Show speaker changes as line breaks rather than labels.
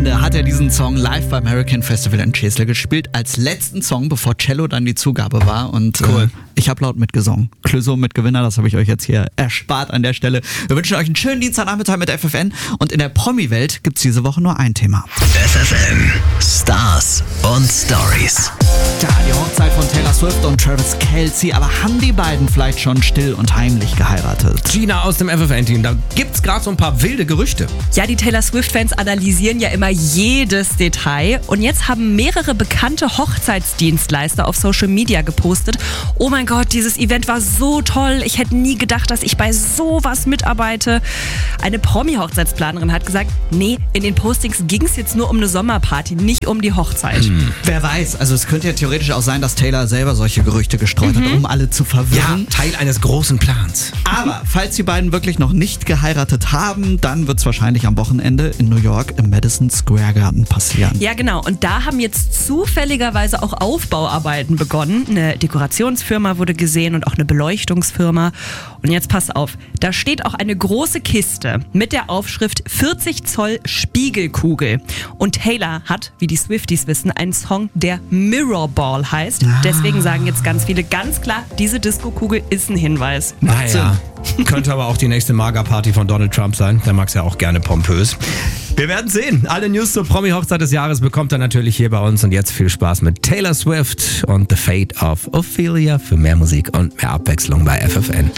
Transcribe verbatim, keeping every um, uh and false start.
Wochenende hat er diesen Song live beim Hurricane Festival in Chesle gespielt, als letzten Song, bevor Cello dann die Zugabe war. Und
cool.
äh, ich habe laut mitgesungen. Clouseau mit Gewinner, das habe ich euch jetzt hier erspart an der Stelle. Wir wünschen euch einen schönen Dienstagnachmittag mit F F N. Und in der Promi-Welt gibt es diese Woche nur ein Thema.
F F N Stars und Stories.
Ja, die Hochzeit von Taylor Swift und Travis Kelce. Aber haben die beiden vielleicht schon still und heimlich geheiratet?
Gina aus dem F F N-Team, da gibt's gerade so ein paar wilde Gerüchte.
Ja, die Taylor Swift-Fans analysieren ja immer jedes Detail. Und jetzt haben mehrere bekannte Hochzeitsdienstleister auf Social Media gepostet: Oh mein Gott, dieses Event war so toll. Ich hätte nie gedacht, dass ich bei sowas mitarbeite. Eine Promi-Hochzeitsplanerin hat gesagt, nee, in den Postings ging es jetzt nur um eine Sommerparty, nicht um die Hochzeit.
Hm. Wer weiß, also es könnte ja theoretisch auch sein, dass Taylor selber solche Gerüchte gestreut
Mhm.
hat, um alle zu
Ja,
verwirren.
Teil eines großen Plans.
Aber falls die beiden wirklich noch nicht geheiratet haben, dann wird es wahrscheinlich am Wochenende in New York im Madison Square Garden passieren.
Ja, genau. Und da haben jetzt zufälligerweise auch Aufbauarbeiten begonnen. Eine Dekorationsfirma wurde gesehen und auch eine Beleuchtungsfirma. Und jetzt pass auf, da steht auch eine große Kiste mit der Aufschrift vierzig Zoll Spiegelkugel. Und Taylor hat, wie die Swifties wissen, einen Song, der Mirrorball heißt.
Ah.
Deswegen sagen jetzt ganz viele ganz klar, diese Disco-Kugel ist ein Hinweis.
Naja, könnte aber auch die nächste MAGA-Party von Donald Trump sein. Der mag's ja auch gerne pompös. Wir werden sehen. Alle News zur Promi-Hochzeit des Jahres bekommt ihr natürlich hier bei uns. Und jetzt viel Spaß mit Taylor Swift und The Fate of Ophelia für mehr Musik und mehr Abwechslung bei F F N.